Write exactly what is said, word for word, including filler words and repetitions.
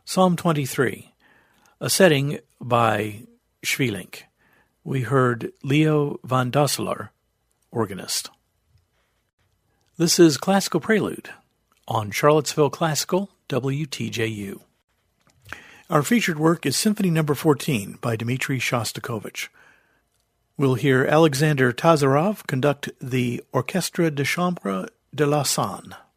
Psalm twenty-three, a setting by Schwielink. We heard Leo van Dosselaar, organist. This is Classical Prelude on Charlottesville Classical, W T J U. Our featured work is Symphony Number fourteen by Dmitri Shostakovich. We'll hear Alexander Tazarov conduct the Orchestre de Chambre de Lausanne.